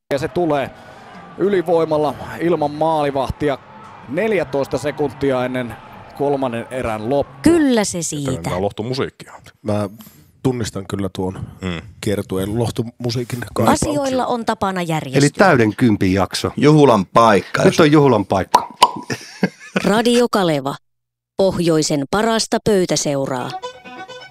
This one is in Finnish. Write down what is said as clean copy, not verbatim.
Ja se tulee ylivoimalla ilman maalivahtia 14 sekuntia ennen kolmannen erän loppua. Kyllä se siitä. Tämä on lohtumusiikkia. Mä tunnistan kyllä tuon kiertueen lohtumusiikin kaipauksen. Asioilla on tapana järjestyä. Eli täyden kympin jakso. Juhulan paikka. Nyt on juhulan paikka. Radio Kaleva. Pohjoisen parasta pöytäseuraa.